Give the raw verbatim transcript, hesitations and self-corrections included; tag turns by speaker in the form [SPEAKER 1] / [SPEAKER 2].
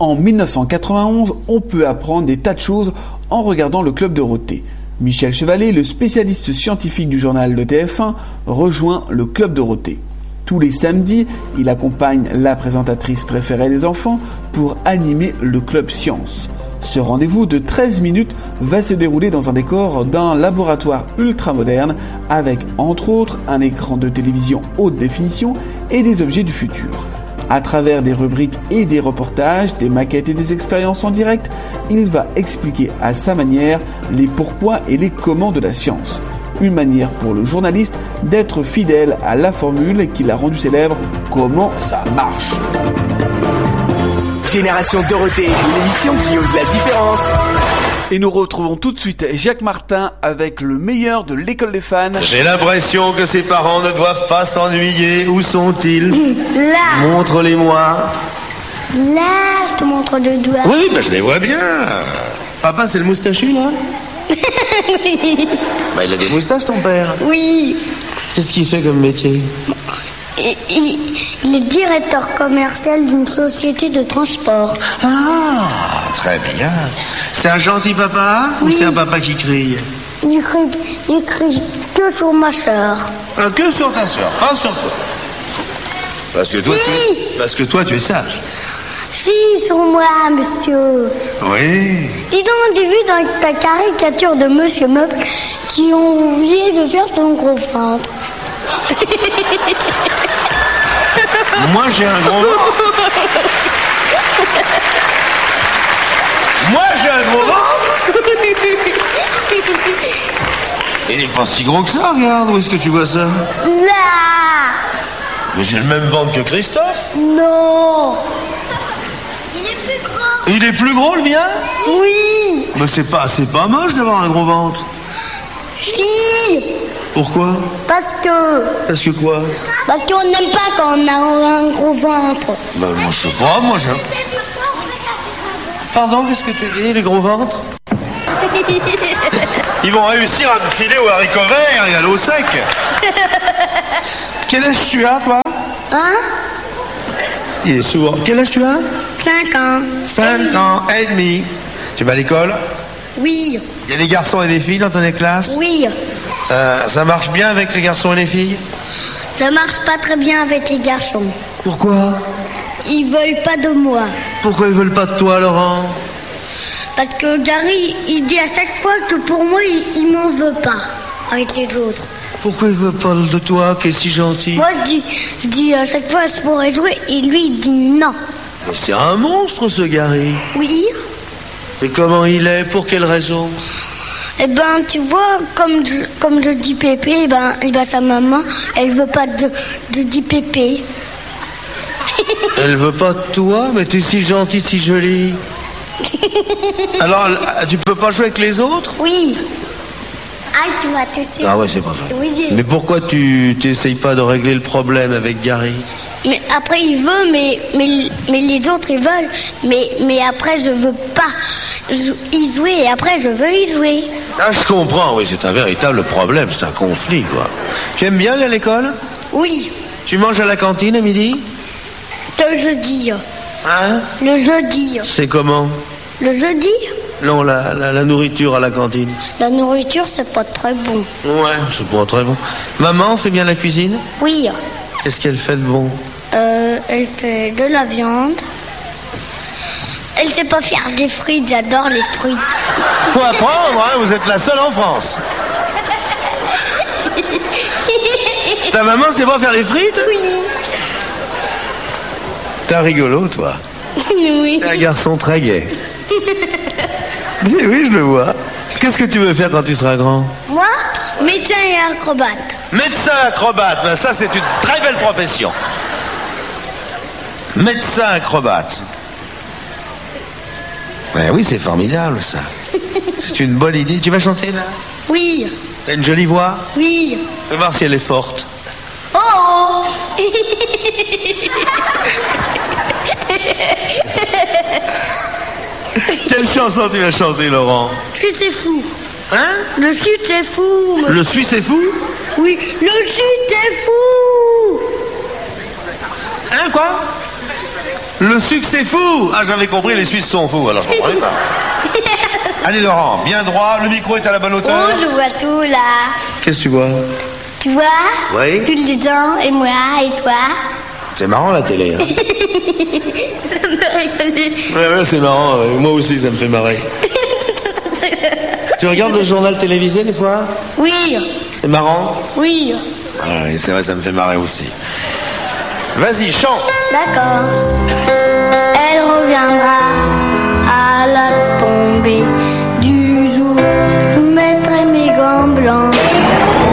[SPEAKER 1] En mille neuf cent quatre-vingt-onze, on peut apprendre des tas de choses en regardant le Club Dorothée. Michel Chevalet, le spécialiste scientifique du journal de T F un, rejoint le Club Dorothée. Tous les samedis, il accompagne la présentatrice préférée des enfants pour animer le Club Science. Ce rendez-vous de treize minutes va se dérouler dans un décor d'un laboratoire ultramoderne avec, entre autres, un écran de télévision haute définition et des objets du futur. À travers des rubriques et des reportages, des maquettes et des expériences en direct, il va expliquer à sa manière les pourquoi et les comment de la science. Une manière pour le journaliste d'être fidèle à la formule qui l'a rendu célèbre « Comment ça marche ?»
[SPEAKER 2] Génération Dorothée, une émission qui ose la différence.
[SPEAKER 1] Et nous retrouvons tout de suite Jacques Martin avec le meilleur de l'école des fans.
[SPEAKER 3] J'ai l'impression que ses parents ne doivent pas s'ennuyer. Où sont-ils?
[SPEAKER 4] Là.
[SPEAKER 3] Montre-les-moi.
[SPEAKER 4] Là, je te montre deux doigts.
[SPEAKER 3] Oui, oui, ben je les vois bien. Papa, c'est le moustachu, là?
[SPEAKER 4] Oui.
[SPEAKER 3] Bah, il a des moustaches, ton père.
[SPEAKER 4] Oui.
[SPEAKER 3] Qu'est-ce qu'il fait comme métier?
[SPEAKER 4] Il, il, il est directeur commercial d'une société de transport.
[SPEAKER 3] Ah, très bien. C'est un gentil papa?
[SPEAKER 4] Oui.
[SPEAKER 3] Ou c'est un papa qui crie?
[SPEAKER 4] Il crie, il crie que sur ma soeur.
[SPEAKER 3] Ah, que sur ta soeur, pas sur toi. Parce que toi,
[SPEAKER 4] Oui.
[SPEAKER 3] tu es, parce que toi, tu es sage.
[SPEAKER 4] Si, sur moi, monsieur.
[SPEAKER 3] Oui.
[SPEAKER 4] Dis donc, j'ai vu dans ta caricature de Monsieur Meuble qui ont oublié de faire son gros ventre.
[SPEAKER 3] Moi, j'ai un gros ventre. Moi, j'ai un gros ventre. Il n'est pas si gros que ça, regarde. Où est-ce que tu vois ça?
[SPEAKER 4] Là.
[SPEAKER 3] Mais j'ai le même ventre que Christophe.
[SPEAKER 4] Non. Il est plus gros.
[SPEAKER 3] Il est plus gros, le mien?
[SPEAKER 4] Oui.
[SPEAKER 3] Mais c'est pas, c'est pas moche d'avoir un gros ventre.
[SPEAKER 4] Si.
[SPEAKER 3] Pourquoi?
[SPEAKER 4] Parce que...
[SPEAKER 3] Parce que quoi?
[SPEAKER 4] Parce qu'on n'aime pas quand on a un gros ventre.
[SPEAKER 3] Ben, moi, je sais pas, moi, je... Pardon, qu'est-ce que tu dis, les gros ventres? Ils vont réussir à me filer au haricot vert et à l'eau sec. Quel âge tu as, toi?
[SPEAKER 4] Hein?
[SPEAKER 3] Il est souvent... Quel âge tu as?
[SPEAKER 4] Cinq ans.
[SPEAKER 3] Cinq ans et demi. Tu vas à l'école?
[SPEAKER 4] Oui.
[SPEAKER 3] Il y a des garçons et des filles dans ton classe?
[SPEAKER 4] Oui.
[SPEAKER 3] Ça, ça marche bien avec les garçons et les filles?
[SPEAKER 4] Ça marche pas très bien avec les garçons.
[SPEAKER 3] Pourquoi?
[SPEAKER 4] Ils veulent pas de moi.
[SPEAKER 3] Pourquoi ils veulent pas de toi, Laurent?
[SPEAKER 4] Parce que Gary, il dit à chaque fois que pour moi, il, il m'en veut pas avec les autres.
[SPEAKER 3] Pourquoi il veut pas de toi, qui est si gentil?
[SPEAKER 4] Moi, je dis, je dis à chaque fois, je pourrais jouer, et lui, il dit non.
[SPEAKER 3] Mais c'est un monstre, ce Gary.
[SPEAKER 4] Oui.
[SPEAKER 3] Et comment il est? Pour quelle raison?
[SPEAKER 4] Eh ben, tu vois, comme je, comme je dis Pépé, eh ben, eh ben, sa maman, elle veut pas de, de dire Pépé.
[SPEAKER 3] Elle veut pas de toi? Mais t'es si gentil, si joli. Alors, tu peux pas jouer avec les autres?
[SPEAKER 4] Oui. Ah, tu m'as testé.
[SPEAKER 3] Ah ouais, c'est pas vrai.
[SPEAKER 4] Oui.
[SPEAKER 3] Mais pourquoi tu t'essayes pas de régler le problème avec Gary?
[SPEAKER 4] Mais après, il veut, mais, mais, mais les autres, ils veulent. Mais, mais après, je veux pas y jouer, et après, je veux y jouer.
[SPEAKER 3] Ah, je comprends, oui, c'est un véritable problème, c'est un conflit, quoi. Tu aimes bien aller à l'école?
[SPEAKER 4] Oui.
[SPEAKER 3] Tu manges à la cantine à midi?
[SPEAKER 4] Le jeudi.
[SPEAKER 3] Hein?
[SPEAKER 4] Le jeudi.
[SPEAKER 3] C'est comment?
[SPEAKER 4] Le jeudi?
[SPEAKER 3] Non, la, la, la nourriture à la cantine.
[SPEAKER 4] La nourriture, c'est pas très bon.
[SPEAKER 3] Ouais, c'est pas très bon. Maman fait bien la cuisine?
[SPEAKER 4] Oui.
[SPEAKER 3] Qu'est-ce qu'elle fait de bon?
[SPEAKER 4] Euh, elle fait de la viande. Elle sait pas faire des frites, j'adore les frites.
[SPEAKER 3] Faut apprendre, hein, vous êtes la seule en France. Ta maman sait pas faire les frites?
[SPEAKER 4] Oui.
[SPEAKER 3] T'es un rigolo, toi.
[SPEAKER 4] Oui.
[SPEAKER 3] T'es un garçon très gai. Oui, je le vois. Qu'est-ce que tu veux faire quand tu seras grand?
[SPEAKER 4] Moi, médecin et acrobate.
[SPEAKER 3] Médecin acrobate, ben ça c'est une très belle profession. Médecin acrobate. Ouais, oui, c'est formidable ça. C'est une bonne idée. Tu vas chanter là?
[SPEAKER 4] Oui.
[SPEAKER 3] T'as une jolie voix?
[SPEAKER 4] Oui.
[SPEAKER 3] Fais voir si elle est forte.
[SPEAKER 4] Oh.
[SPEAKER 3] Quelle chanson tu vas chanter, Laurent?
[SPEAKER 4] Sud c'est fou.
[SPEAKER 3] Hein?
[SPEAKER 4] Le sud c'est fou.
[SPEAKER 3] Le Suisse est fou?
[SPEAKER 4] Oui, le sud c'est fou.
[SPEAKER 3] Hein, quoi? Le succès fou. Ah, j'avais compris, les Suisses sont fous, alors je comprenais pas. Allez Laurent, bien droit, le micro est à la bonne hauteur.
[SPEAKER 4] Oh, je vois tout là.
[SPEAKER 3] Qu'est-ce que tu vois?
[SPEAKER 4] Tu vois?
[SPEAKER 3] Oui.
[SPEAKER 4] Tous les gens, et moi, et toi.
[SPEAKER 3] C'est marrant la télé. Hein.
[SPEAKER 4] Ça me rigoler.
[SPEAKER 3] Ouais, ouais, c'est marrant. Moi aussi, ça me fait marrer. Tu regardes le journal télévisé des fois?
[SPEAKER 4] Oui.
[SPEAKER 3] C'est marrant?
[SPEAKER 4] Oui.
[SPEAKER 3] Ah, c'est vrai, ça me fait marrer aussi. Vas-y, chante.
[SPEAKER 4] D'accord. Elle reviendra